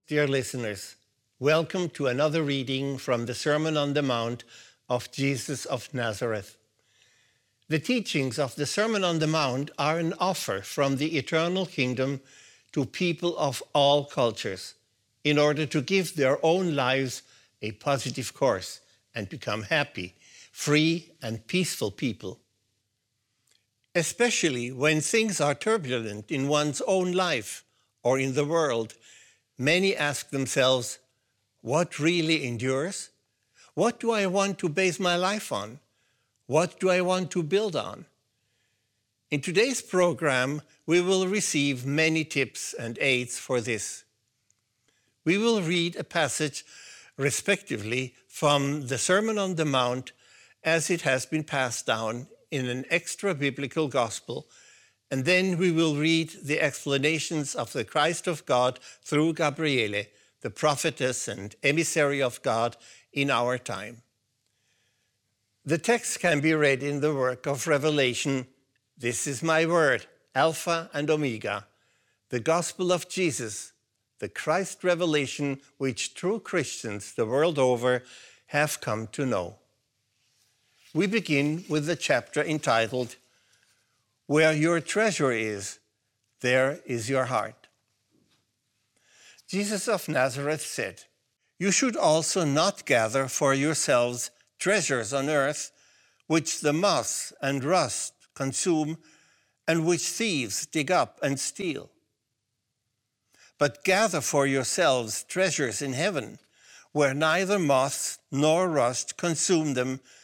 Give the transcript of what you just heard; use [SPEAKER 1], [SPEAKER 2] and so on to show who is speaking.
[SPEAKER 1] Dear listeners, welcome to another reading from the Sermon on the Mount of Jesus of Nazareth. The teachings of the Sermon on the Mount are an offer from the eternal kingdom to people of all cultures in order to give their own lives a positive course and become happy, free, and peaceful people. Especially when things are turbulent in one's own life or in the world, many ask themselves, what really endures? What do I want to base my life on? What do I want to build on? In today's program, we will receive many tips and aids for this. We will read a passage, respectively, from the Sermon on the Mount as it has been passed down in an extra-biblical gospel, and then we will read the explanations of the Christ of God through Gabriele, the prophetess and emissary of God in our time. The text can be read in the work of Revelation, "This is my word, Alpha and Omega, the gospel of Jesus, the Christ revelation which true Christians the world over have come to know." We begin with the chapter entitled, "Where your treasure is, there is your heart." Jesus of Nazareth said, "You should also not gather for yourselves treasures on earth, which the moth and rust consume, and which thieves dig up and steal. But gather for yourselves treasures in heaven, where neither moth nor rust consume them,